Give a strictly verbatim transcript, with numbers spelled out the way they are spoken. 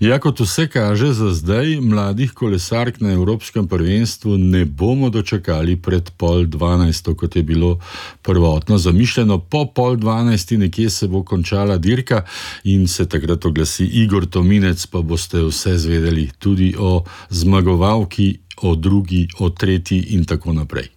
Ja, kot vse kaže za zdaj, mladih kolesark na Evropskem prvenstvu ne bomo dočakali pred pol dvanajsto, kot je bilo prvotno zamišljeno. Po pol dvanajsti nekje se bo končala dirka in se takrat oglasi Igor Tominec, pa boste vse zvedeli tudi o zmagovalki, o drugi, o tretji in tako naprej.